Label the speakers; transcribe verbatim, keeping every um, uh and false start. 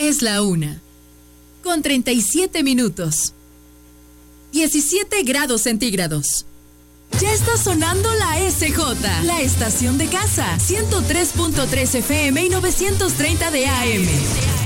Speaker 1: Es la una, con treinta y siete minutos. diecisiete grados centígrados. Ya está sonando la S J, la estación de casa, ciento tres punto tres F M y novecientos treinta de A M.